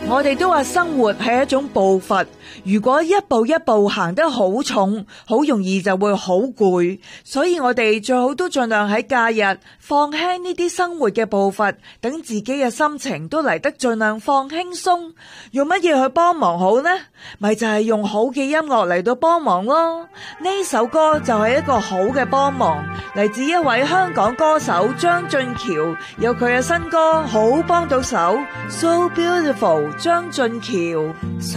我哋都話生活係一種步伐，如果一步一步行得好重，好容易就會好攰。所以我哋最好都盡量喺假日放輕呢啲生活嘅步伐，等自己嘅心情都嚟得盡量放輕鬆。用乜嘢去幫忙好呢？咪就係用好嘅音樂嚟到幫忙咯。呢首歌就係一個好嘅幫忙，嚟自一位香港歌手張俊橋，有佢嘅新歌好幫到手，So Beautiful， 張俊橋。